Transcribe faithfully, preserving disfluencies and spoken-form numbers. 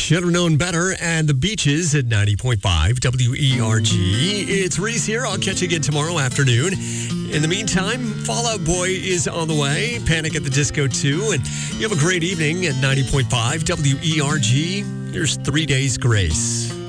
Should have known better, and the beaches at ninety point five W E R G. It's Reese here. I'll catch you again tomorrow afternoon. In the meantime, Fall Out Boy is on the way. Panic at the Disco two. And you have a great evening at ninety point five W E R G. Here's Three Days Grace.